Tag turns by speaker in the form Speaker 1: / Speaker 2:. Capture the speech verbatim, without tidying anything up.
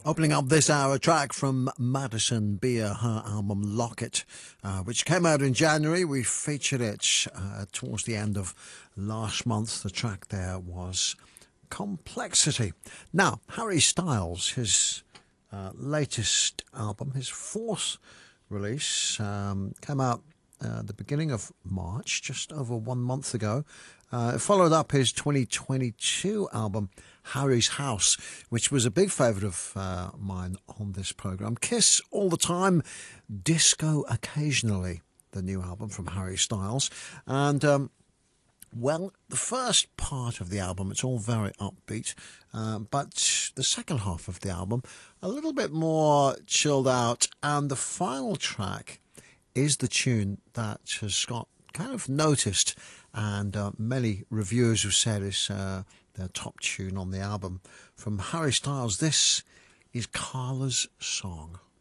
Speaker 1: Opening up this hour, a track from Madison Beer, her album Locket, uh, which came out in January. We featured it uh, towards the end of last month. The track there was Complexity. Now, Harry Styles, his uh, latest album, his fourth release, um, came out uh, at the beginning of March, just over one month ago. Uh, it followed up his twenty twenty-two album, Harry's House, which was a big favourite of uh, mine on this programme. Kiss All the Time, Disco Occasionally, the new album from Harry Styles. And, um, well, the first part of the album, it's all very upbeat, uh, but the second half of the album, a little bit more chilled out. And the final track is the tune that has got kind of noticed, and uh, many reviewers have said it's uh, their top tune on the album. From Harry Styles, this is Carla's Song.